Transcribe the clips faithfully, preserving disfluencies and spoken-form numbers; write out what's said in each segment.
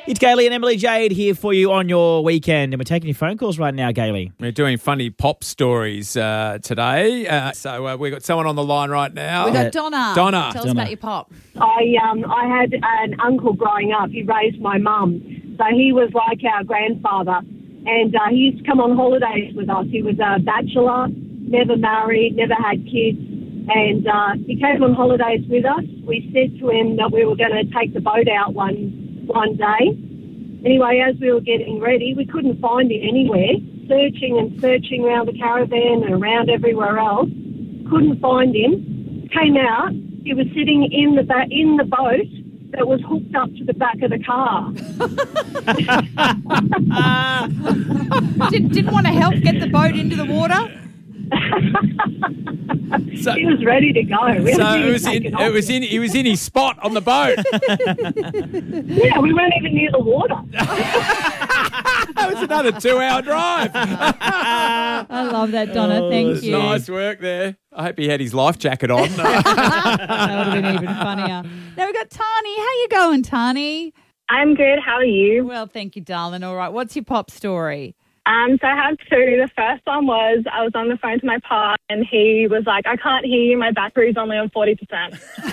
It's Gailey and Emily Jade here for you on your weekend, and we're taking your phone calls right now, Gailey. We're doing funny pop stories uh, today. Uh, so uh, we've got someone on the line right now. We've got Donna. Donna. Tell us Donna. about your pop. I um I had an uncle growing up. He raised my mum, so he was like our grandfather, and uh, he used to come on holidays with us. He was a bachelor, never married, never had kids, and uh, he came on holidays with us. We said to him that we were going to take the boat out one one day. Anyway, as we were getting ready, we couldn't find him anywhere. Searching and searching around the caravan and around everywhere else, couldn't find him. Came out. He was sitting in the ba- in the boat that was hooked up to the back of the car. Did, didn't want to help get the boat into the water? So, He was ready to go. We so hadn't it even was in. taken off It was yet. in. He was in his spot on the boat. Yeah, we weren't even near the water. That was another two-hour drive. I love that, Donna. Thank you. Nice work there. I hope he had his life jacket on. That would have been even funnier. Now we've got Tani. How you going, Tani? I'm good. How are you? Well, thank you, darling. All right. What's your pop story? Um, so I have two. The first one was I was on the phone to my pa and he was like, I can't hear you. My battery's only on forty percent.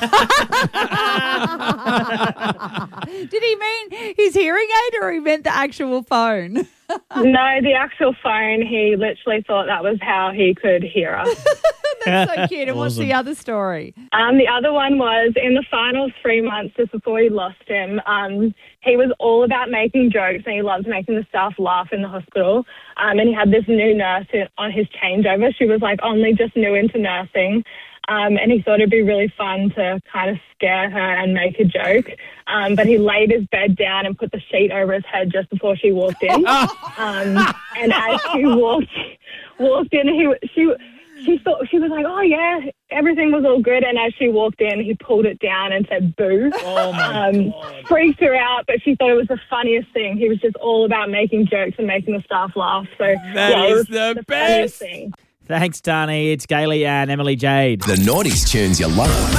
Did he mean his hearing aid or he meant the actual phone? No, the actual phone, he literally thought that was how he could hear us. That's so cute. And what's Awesome. the other story? Um, the other one was in the final three months just before we lost him, um, he was all about making jokes and he loved making the staff laugh in the hospital. Um, and he had this new nurse on his changeover. She was like only just new into nursing. Um, and he thought it'd be really fun to kind of scare her and make a joke. Um, but he laid his bed down and put the sheet over his head just before she walked in. um, and as she walked walked in, he she she thought she was like, "Oh yeah, everything was all good." And as she walked in, he pulled it down and said, "Boo!" Oh, my um, God. Freaked her out, but she thought it was the funniest thing. He was just all about making jokes and making the staff laugh. So That yeah, it is was the the best. funniest thing. Thanks, Tani. It's Gailey and Emily Jade. The nineties tunes you love.